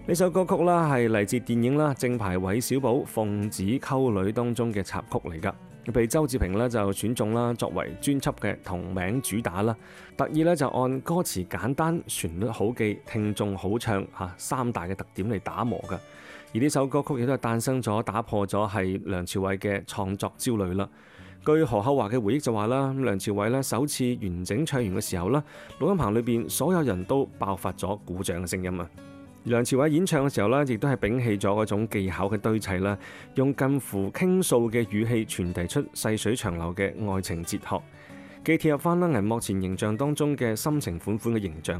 呢首歌曲啦係嚟自電影啦《正牌韋小寶奉旨溝女》當中嘅插曲嚟㗎，被周志平咧就選中啦作為專輯嘅同名主打啦。特意咧就按歌詞簡單、旋律好記、聽眾好唱嚇三大嘅特點嚟打磨㗎。而呢首歌曲亦都係誕生咗、打破咗係梁朝偉嘅創作焦慮啦。據何厚華嘅回憶就話啦，梁朝偉咧首次完整唱完嘅時候啦，錄音棚裏邊所有人都爆發咗鼓掌嘅聲音啊！梁朝偉演唱嘅時候呢，亦都係摒棄咗嗰種技巧嘅堆砌啦，用近乎傾訴嘅語氣傳遞出細水長流嘅愛情哲學，既貼合翻啦銀幕前形象當中嘅深情款款嘅形象。